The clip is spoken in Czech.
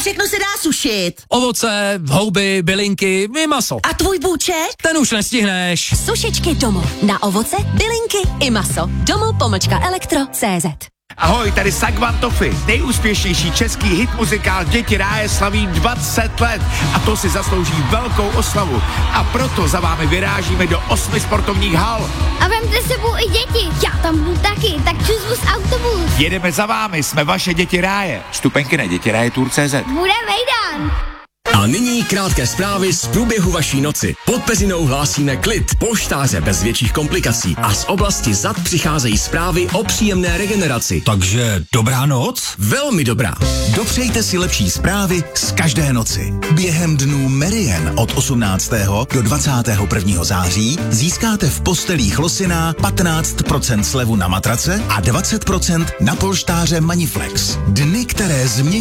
všechno se dá sušit? Ovoce, houby, bylinky i maso. A tvůj bůček? Ten už nestihneš. Sušičky Domo. Na ovoce, bylinky i maso. Domo.elektro.cz. Ahoj, tady Sagvan Toffy, nejúspěšnější český hit muzikál Děti ráje slaví 20 let a to si zaslouží velkou oslavu. A proto za vámi vyrážíme do 8 sportovních hal. A vemte s sebou i děti, já tam budu taky, tak čus autobus. Jedeme za vámi, jsme vaše Děti ráje. Vstupenky na dětiraje.cz. Bude vejdan. A nyní krátké zprávy z průběhu vaší noci. Pod peřinou hlásíme klid, polštáře bez větších komplikací a z oblasti zad přicházejí zprávy o příjemné regeneraci. Takže dobrá noc? Velmi dobrá. Dopřejte si lepší zprávy z každé noci. Během dnů Merian od 18. do 21. září získáte v postelích Losina 15% slevu na matrace a 20% na polštáře Maniflex. Dny, které změní